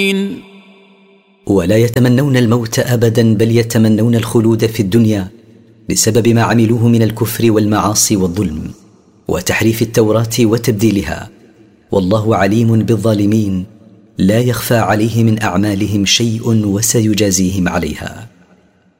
ولا يتمنون الموت أبدا، بل يتمنون الخلود في الدنيا بسبب ما عملوه من الكفر والمعاصي والظلم وتحريف التوراة وتبديلها. والله عليم بالظالمين، لا يخفى عليه من أعمالهم شيء وسيجازيهم عليها.